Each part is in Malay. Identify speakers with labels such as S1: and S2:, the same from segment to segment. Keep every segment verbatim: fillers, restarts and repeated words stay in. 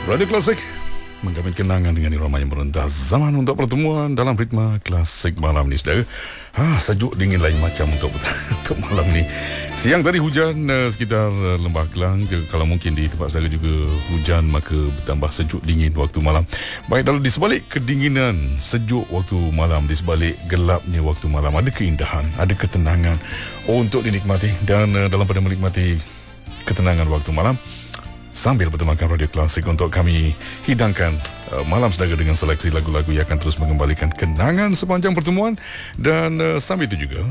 S1: Radio Klasik menggamit kenangan dengan irama yang merendah zaman untuk pertemuan dalam ritma klasik malam ni, saudara. Ha, sejuk dingin lain macam untuk untuk malam ni. Siang tadi hujan uh, sekitar uh, Lembah Kelang. Kalau mungkin di tempat saudara juga hujan, maka bertambah sejuk dingin waktu malam. Baik, dalam di sebalik kedinginan sejuk waktu malam, di sebalik gelapnya waktu malam, ada keindahan, ada ketenangan untuk dinikmati. Dan uh, dalam pada menikmati ketenangan waktu malam, sambil bertemankan Radio Klasik, untuk kami hidangkan uh, malam saudara dengan seleksi lagu-lagu yang akan terus mengembalikan kenangan sepanjang pertemuan. Dan uh, sambil itu juga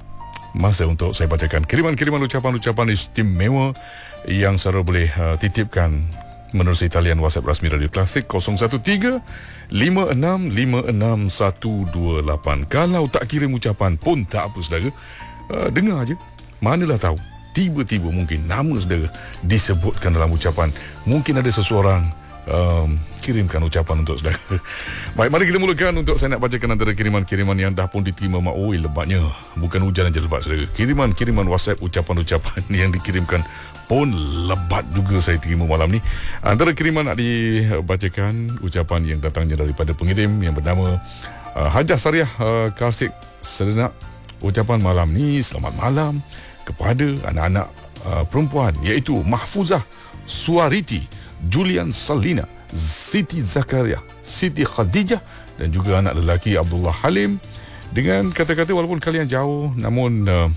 S1: masa untuk saya bacakan kiriman-kiriman ucapan-ucapan istimewa yang saudara boleh uh, titipkan menerusi talian WhatsApp rasmi Radio Klasik kosong satu tiga lima enam lima enam satu dua lapan. Kalau tak kirim ucapan pun tak apa saudara, uh, dengar aja, manalah tahu tiba-tiba mungkin nama saudara disebutkan dalam ucapan. Mungkin ada seseorang um, kirimkan ucapan untuk saudara. Baik, mari kita mulakan. Untuk saya nak bacakan antara kiriman-kiriman yang dah pun diterima. Mak, oi, lebatnya. Bukan hujan aja lebat saudara. Kiriman-kiriman WhatsApp ucapan-ucapan yang dikirimkan pun lebat juga saya terima malam ni. Antara kiriman nak dibacakan ucapan yang datangnya daripada pengirim yang bernama uh, Hajah Sariah uh, Kalsik Sedenak. Ucapan malam ni, selamat malam kepada anak-anak uh, perempuan, iaitu Mahfuzah Suariti, Julian Salina, Siti Zakaria, Siti Khadijah, dan juga anak lelaki Abdullah Halim. Dengan kata-kata, walaupun kalian jauh, namun uh,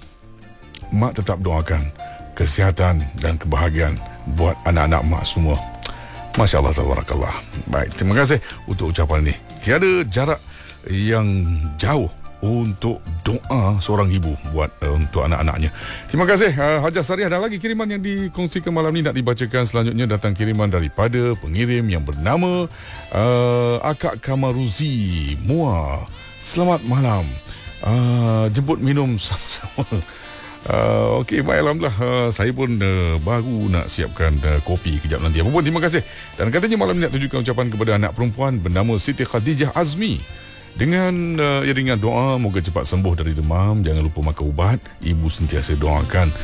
S1: mak tetap doakan kesihatan dan kebahagiaan buat anak-anak mak semua. Masya Allah, tabarakallah. Baik, terima kasih untuk ucapan ini. Tiada jarak yang jauh untuk doa seorang ibu buat uh, untuk anak-anaknya. Terima kasih uh, Hajah Sariah. Dan lagi kiriman yang dikongsikan malam ni nak dibacakan selanjutnya, datang kiriman daripada pengirim yang bernama uh, Akak Kamaruzi Mua. Selamat malam, uh, jemput minum sama-sama. Uh, Okey, baik, alhamdulillah. Uh, saya pun uh, baru nak siapkan uh, kopi kejap nanti. Apa pun, terima kasih. Dan katanya malam ni nak tujukan ucapan kepada anak perempuan bernama Siti Khadijah Azmi, dengan uh, iringan doa moga cepat sembuh dari demam. Jangan lupa makan ubat. Ibu sentiasa doakan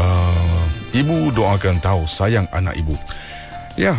S1: uh, ibu doakan tahu sayang anak ibu. Ya,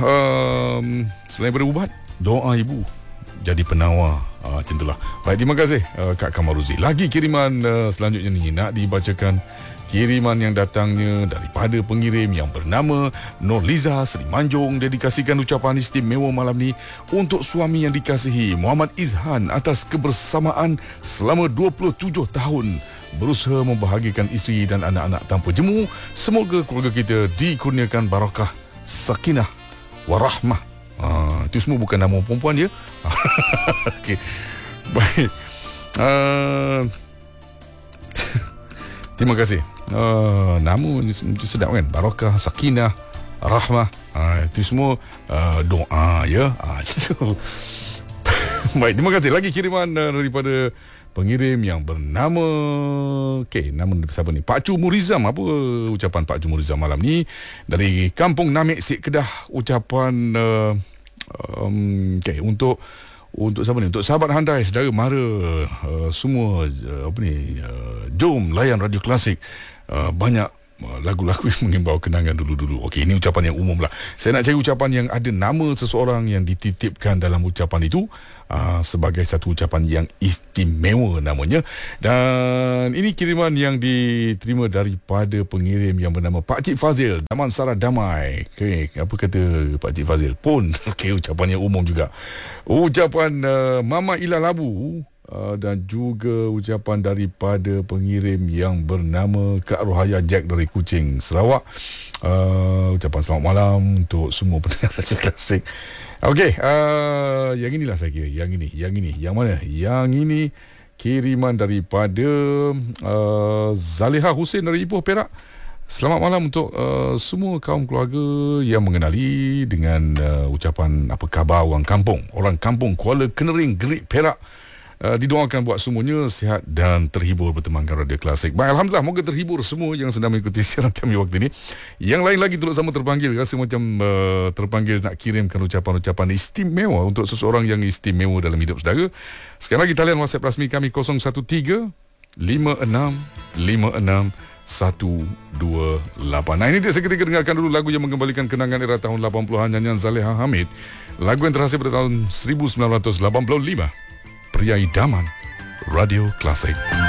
S1: um, selain berubat, doa ibu jadi penawar. uh, Macam itulah. Baik, terima kasih uh, Kak Kamaruzi. Lagi kiriman uh, selanjutnya ni nak dibacakan. Kiriman yang datangnya daripada pengirim yang bernama Nurliza Seri Manjung. Dedikasikan ucapan istimewa malam ni untuk suami yang dikasihi, Muhammad Izhan, atas kebersamaan selama dua puluh tujuh tahun berusaha membahagiakan isteri dan anak-anak tanpa jemu. Semoga keluarga kita dikurniakan barakah, sakinah, warahmah. Ah, itu semua bukan nama perempuan dia. Okey. Baik. Uh, terima kasih. Uh, nama sedap kan? Barakah, sakinah, rahmah. Uh, itu semua uh, doa, ya. Uh, macam tu. Baik, terima kasih. Lagi kiriman uh, daripada pengirim yang bernama, okey, nama siapa ni? Pak Cu Murizam. Apa ucapan Pak Cu Murizam malam ni? Dari Kampung Namik Sik Kedah. Ucapan uh, um, okey, untuk Untuk siapa ni? Untuk sahabat handai, saudara mara, uh, semua uh, apa ni, uh, jom layan Radio Klasik. Uh, banyak uh, lagu-lagu yang mengimbau kenangan dulu-dulu. Okey, ini ucapan yang umum lah. Saya nak cari ucapan yang ada nama seseorang yang dititipkan dalam ucapan itu, uh, sebagai satu ucapan yang istimewa namanya. Dan ini kiriman yang diterima daripada pengirim yang bernama Pak Cik Fazil, Damansara Damai. Okey, apa kata Pak Cik Fazil pun okey, ucapan yang umum juga. Ucapan uh, Mama Ila Labu, uh, dan juga ucapan daripada pengirim yang bernama Kak Rohaya Jack dari Kuching, Sarawak. Uh, ucapan selamat malam untuk semua pendengar Radio Klasik. Okey, uh, yang inilah saya kira. Yang ini, yang ini, yang mana? Yang ini kiriman daripada uh, Zaliha Hussein dari Ipoh, Perak. Selamat malam untuk uh, semua kaum keluarga yang mengenali dengan uh, ucapan apa khabar orang kampung. Orang kampung Kuala Kenering, Gerik, Perak. Uh, didoakan buat semuanya sihat dan terhibur bertemankan Radio Klasik. Baik, alhamdulillah, moga terhibur semua yang sedang mengikuti siaran kami waktu ini. Yang lain lagi turut sama terpanggil, rasa macam uh, terpanggil nak kirimkan ucapan-ucapan istimewa untuk seseorang yang istimewa dalam hidup saudara. Sekali lagi talian WhatsApp rasmi kami kosong satu tiga lima enam lima enam satu dua lapan. Nah, ini dia seketika dengarkan dulu lagu yang mengembalikan kenangan era tahun lapan puluhan nyanyian Zaleha Hamid. Lagu yang terhasil pada tahun seribu sembilan ratus lapan puluh lima. Pria Idaman Radio Klasik.